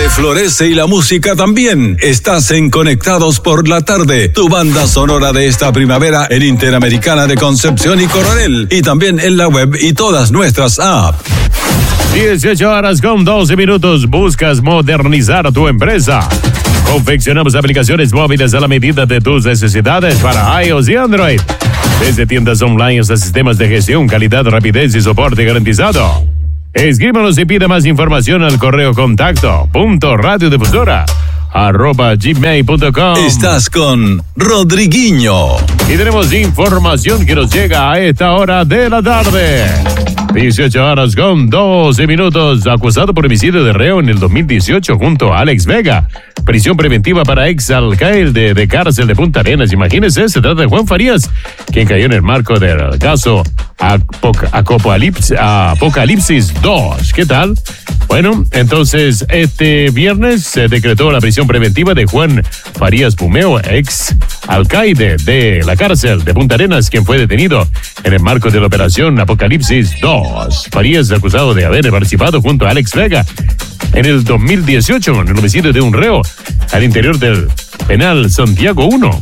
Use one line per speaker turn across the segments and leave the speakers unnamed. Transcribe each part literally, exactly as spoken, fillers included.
arte florece y la música también. Estás en Conectados por la Tarde, tu banda sonora de esta primavera en Interamericana de Concepción y Coronel, y también en la web y todas nuestras apps.
dieciocho horas con doce minutos. ¿Buscas modernizar tu empresa? Confeccionamos aplicaciones móviles a la medida de tus necesidades para iOS y Android. Desde tiendas online hasta sistemas de gestión, calidad, rapidez y soporte garantizado. Escríbanos y pida más información al correo contacto punto radiodifusora arroba gmail punto com.
Estás con Rodriguinho.
Y tenemos información que nos llega a esta hora de la tarde. dieciocho horas con doce minutos. Acusado por homicidio de reo en el dos mil dieciocho junto a Alex Vega. Prisión preventiva para ex alcalde de cárcel de Punta Arenas. Imagínense, se trata de Juan Farías, quien cayó en el marco del caso Apoc- Apocalipsis, Apocalipsis dos. ¿Qué tal? Bueno, entonces este viernes se decretó la prisión preventiva de Juan Farías Pumeo, ex alcaide de la cárcel de Punta Arenas, quien fue detenido en el marco de la operación Apocalipsis dos. Farías es acusado de haber participado junto a Alex Vega en el dos mil dieciocho en el homicidio de un reo al interior del penal Santiago uno.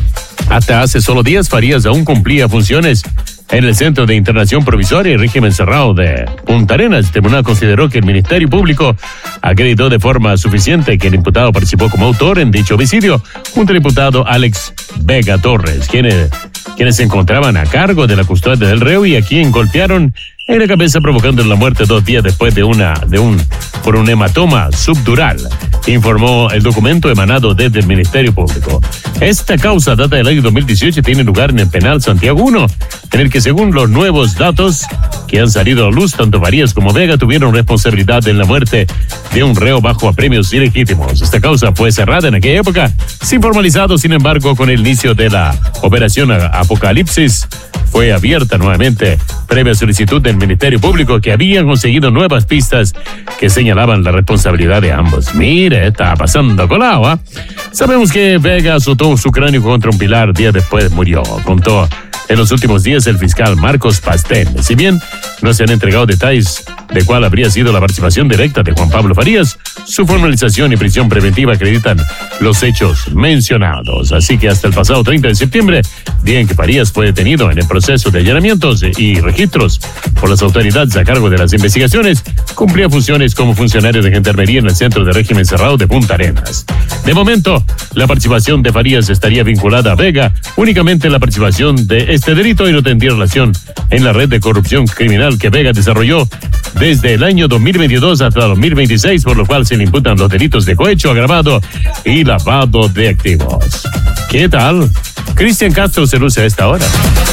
Hasta hace solo días, Farías aún cumplía funciones en el Centro de Internación Provisoria y Régimen Cerrado de Punta Arenas. El tribunal consideró que el Ministerio Público acreditó de forma suficiente que el imputado participó como autor en dicho homicidio junto al imputado Alex Vega Torres, quienes, quienes se encontraban a cargo de la custodia del reo y a quien golpearon en la cabeza provocando la muerte dos días después de una de un por un hematoma subdural, informó el documento emanado desde el Ministerio Público. Esta causa data del año dos mil dieciocho y tiene lugar en el penal Santiago uno, en el que según los nuevos datos que han salido a la luz, tanto Farías como Vega tuvieron responsabilidad en la muerte de un reo bajo apremios ilegítimos. Esta causa fue cerrada en aquella época, sin formalizado, sin embargo, con el inicio de la operación Apocalipsis, fue abierta nuevamente previa solicitud del Ministerio Público, que habían conseguido nuevas pistas que señalaban la responsabilidad de ambos. Mire, está pasando colado, ¿eh? Sabemos que Vega azotó su cráneo contra un pilar, días después murió, contó en los últimos días el fiscal Marcos Pastel. Si bien no se han entregado detalles de cuál habría sido la participación directa de Juan Pablo Farías, su formalización y prisión preventiva acreditan los hechos mencionados. Así que hasta el pasado treinta de septiembre, día en que Farías fue detenido en el proceso de allanamientos y registros por las autoridades a cargo de las investigaciones, cumplía funciones como funcionario de gendarmería en el Centro de Régimen Cerrado de Punta Arenas. De momento, la participación de Farías estaría vinculada a Vega. Únicamente la participación de este delito y no tendría relación en la red de corrupción criminal que Vega desarrolló desde el año dos mil veintidós hasta dos mil veintiséis, por lo cual se le imputan los delitos de cohecho agravado y lavado de activos. ¿Qué tal? Cristian Castro se luce a esta hora.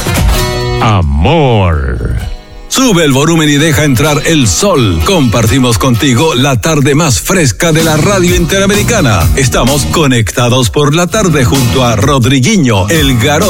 Amor.
Sube el volumen y deja entrar el sol. Compartimos contigo la tarde más fresca de la radio interamericana. Estamos conectados por la tarde junto a Rodriguinho, el Garot.